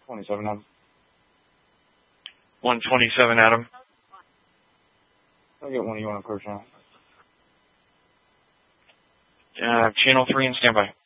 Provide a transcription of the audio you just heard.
27, Adam. 127, Adam. I'll get one of you on approach now. Channel 3 and standby.